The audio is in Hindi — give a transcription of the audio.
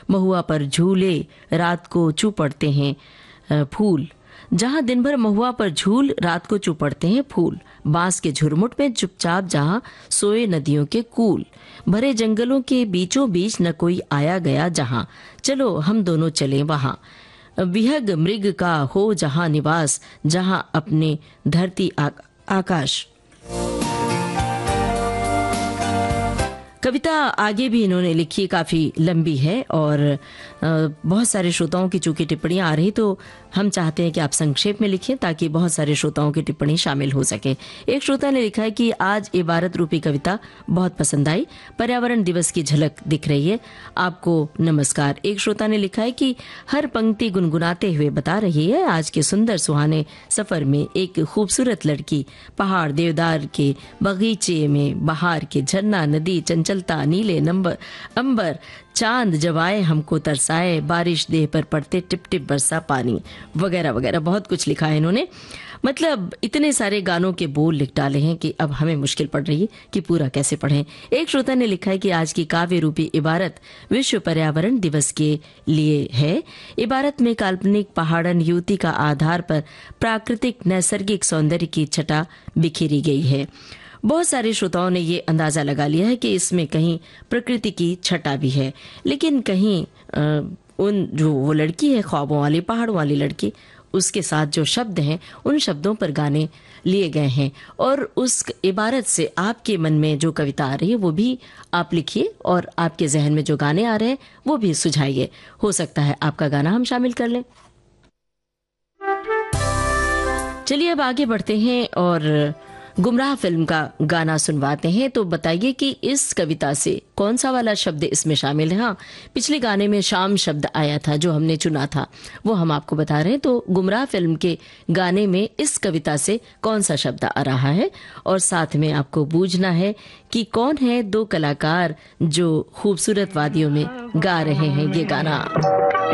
महुआ पर झूले रात को चू पड़ते हैं फूल। जहां दिन भर महुआ पर झूल रात को चू पड़ते हैं फूल। बांस के झुरमुट में चुपचाप जहां सोए नदियों के कूल। भरे जंगलों के बीचों बीच न कोई आया गया जहां, चलो हम दोनों चले वहां। विहग मृग का हो जहां निवास, जहां अपने धरती आकाश। कविता आगे भी इन्होंने लिखी, काफी लंबी है और बहुत सारे श्रोताओं की चूंकि टिप्पणियां आ रही तो हम चाहते हैं कि आप संक्षेप में लिखें ताकि बहुत सारे श्रोताओं की टिप्पणी शामिल हो सके। एक श्रोता ने लिखा है कि आज इबारत रूपी कविता बहुत पसंद आई, पर्यावरण दिवस की झलक दिख रही है, आपको नमस्कार। एक श्रोता ने लिखा है कि हर पंक्ति गुनगुनाते हुए बता रही है आज के सुंदर सुहाने सफर में एक खूबसूरत लड़की, पहाड़ देवदार के बगीचे में बहार के झरना नदी चंचलता नीले अंबर चांद जब आए हमको तरसाए, बारिश देह पर पड़ते टिप टिप बरसा पानी, वगैरह वगैरह बहुत कुछ लिखा है इन्होंने। मतलब इतने सारे गानों के बोल लिख डाले हैं कि अब हमें मुश्किल पड़ रही है कि पूरा कैसे पढ़ें। एक श्रोता ने लिखा है कि आज की काव्य रूपी इबारत विश्व पर्यावरण दिवस के लिए है। इबारत में काल्पनिक पहाड़न युवती का आधार पर प्राकृतिक नैसर्गिक सौंदर्य की छटा बिखेरी गई है। बहुत सारे श्रोताओं ने ये अंदाजा लगा लिया है कि इसमें कहीं प्रकृति की छटा भी है, लेकिन कहीं उन जो वो लड़की है ख्वाबों वाली पहाड़ों वाली लड़की, उसके साथ जो शब्द हैं उन शब्दों पर गाने लिए गए हैं और उस इबारत से आपके मन में जो कविता आ रही है वो भी आप लिखिए और आपके जहन में जो गाने आ रहे हैं वो भी सुझाइए। हो सकता है आपका गाना हम शामिल कर लें। चलिए अब आगे बढ़ते हैं और गुमराह फिल्म का गाना सुनवाते हैं। तो बताइए कि इस कविता से कौन सा वाला शब्द इसमें शामिल है। हाँ, पिछले गाने में शाम शब्द आया था जो हमने चुना था, वो हम आपको बता रहे हैं। तो गुमराह फिल्म के गाने में इस कविता से कौन सा शब्द आ रहा है और साथ में आपको बूझना है कि कौन है दो कलाकार जो खूबसूरत वादियों में गा रहे हैं ये गाना।